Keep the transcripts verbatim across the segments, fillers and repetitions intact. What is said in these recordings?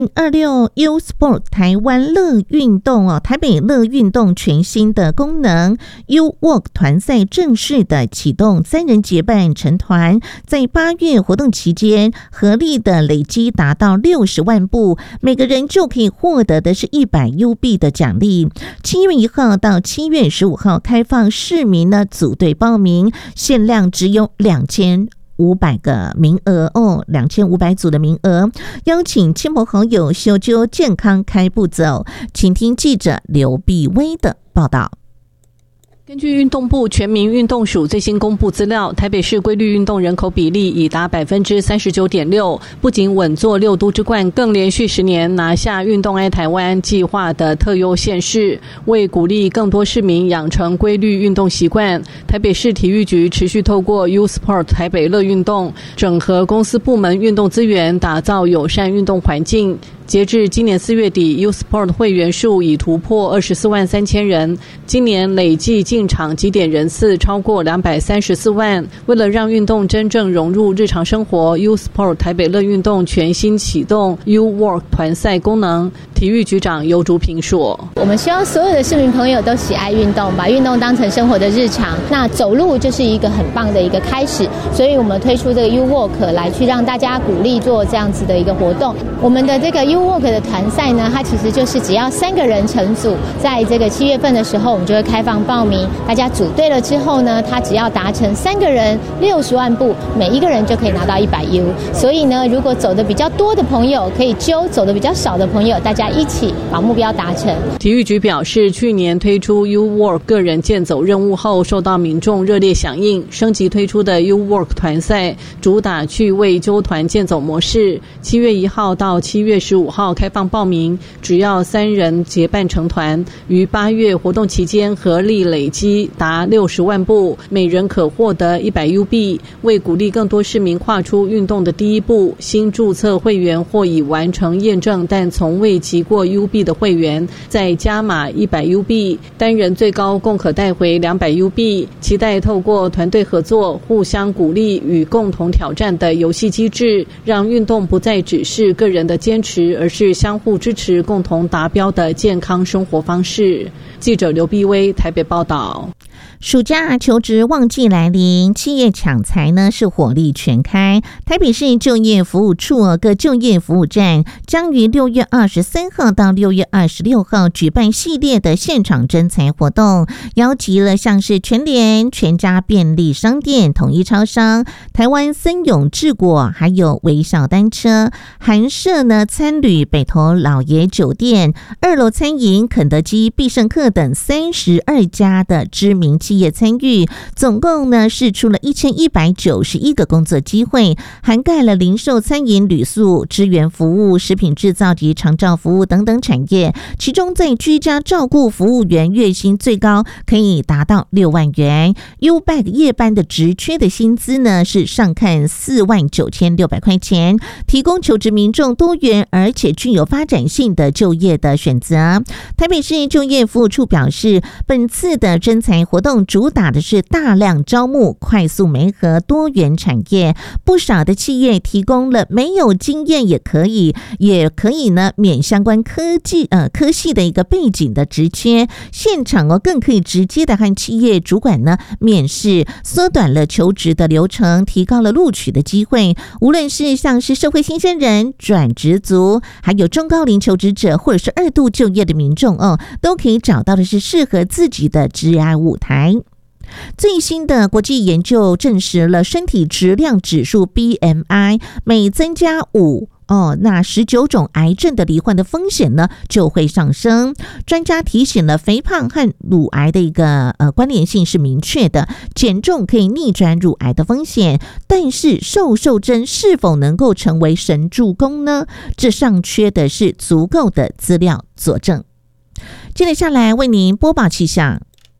二六 U Sport 台湾乐运动哦，台北乐运动全新的功能 U Walk 团赛正式的启动，三人结伴成团，在八月活动期间合力的累积达到六十万步，每个人就可以获得的是一百 U 币的奖励。七月一号到七月十五号开放市民呢组队报名，限量只有两千五百个名额哦，两千五百组的名额，邀请亲朋好友修究健康开步走。请听记者刘碧薇的报道。 根据运动部全民运动署最新公布资料，台北市规律运动人口比例已达百分之三十九点六，不仅稳坐六都之冠，更连续十年拿下运动爱台湾计划的特优县市。为鼓励更多市民养成规律运动习惯，台北市体育局持续透过 U Sport 台北乐运动，整合公司部门运动资源，打造友善运动环境。截至今年四月底 ，U Sport 会员数已突破二十四万三千人，今年累计进场集点人次超过两百三十四万。为了让运动真正融入日常生活 ，U Sport 台北乐运动全新启动 U Walk 团赛功能。体育局长尤竹平说：“ 我们希望所有的市民朋友都喜爱运动，把运动当成生活的日常。那走路就是一个很棒的一个开始，所以我们推出这个 U Walk 来去让大家鼓励做这样子的一个活动。我们的这个 U Walk 的团赛呢，它其实就是只要三个人成组，在这个七月份的时候，我们就会开放报名。大家组队了之后呢，他只要达成三个人六十万步，每一个人就可以拿到一百 U。所以呢，如果走的比较多的朋友可以揪，走的比较少的朋友，大家一起把目标达成。” 体育局表示，去年推出 U Walk 个人健走任务后，受到民众热烈响应，升级推出的 U Walk 团赛主打趣味揪团健走模式。七月一号到七月十五号开放报名，只要三人结伴成团，于八月活动期间合力累积达六十万步，每人可获得一百 U 币。为鼓励更多市民跨出运动的第一步，新注册会员或已完成验证但从未集过 U 币的会员，再加码一百 U 币，单人最高共可带回两百 U 币。期待透过团队合作、互相鼓励与共同挑战的游戏机制，让运动不再只是个人的坚持，而是相互支持、共同达标的健康生活方式。记者刘碧薇台北报道。 暑假求职旺季来临，企业抢才呢是火力全开。台北市就业服务处各就业服务站将于六月二十三号到六月二十六号举办系列的现场征才活动，邀集了像是全联、全家便利商店、统一超商、台湾森永制果，还有微笑单车、韩舍呢餐旅、北投老爷酒店、二楼餐饮、肯德基、必胜客等三十二家的知名企业参与，总共呢释出了一千一百九十一个工作机会，涵盖了零售、餐饮、旅宿、支援服务、食品制造及长照服务等等产业。其中在居家照顾服务员月薪最高可以达到六万元 ，U Bag 夜班的职缺的薪资呢是上看四万九千六百块钱，提供求职民众多元而且具有发展性的就业的选择。台北市就业服务处表示，本次的征才活动主打的是大量招募、快速媒合多元产业，不少的企业提供了没有经验也可以，也可以呢免相关科技呃科系的一个背景的职缺，现场哦更可以直接的和企业主管呢面试，缩短了求职的流程，提高了录取的机会。无论是像是社会新鲜人、转职族，还有中高龄求职者，或者是二度就业的民众哦，都可以找到的是适合自己的职涯舞台。最新的国际研究证实了身体质量指数 B M I 每增加五哦，那十九种癌症的罹患的风险呢就会上升。专家提醒了，肥胖和乳癌的一个呃关联性是明确的，减重可以逆转乳癌的风险，但是瘦瘦针是否能够成为神助攻呢？这尚缺的是足够的资料佐证。接着下来为您播报气象。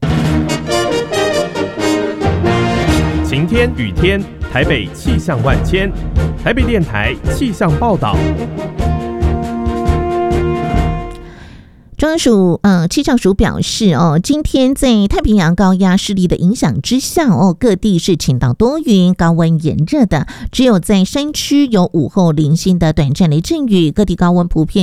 晴天雨天，台北气象万千。台北电台气象报道。 中气象署呃气象署表示哦，今天在太平洋高压势力的影响之下哦，各地是晴到多云，高温炎热的，只有在山区有午后零星的短暂雷阵雨，各地高温普遍